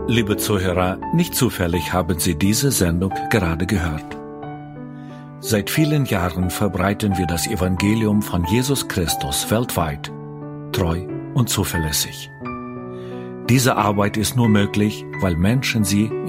Liebe Zuhörer, nicht zufällig haben Sie diese Sendung gerade gehört. Seit vielen Jahren verbreiten wir das Evangelium von Jesus Christus weltweit, treu und zuverlässig. Diese Arbeit ist nur möglich, weil Menschen sie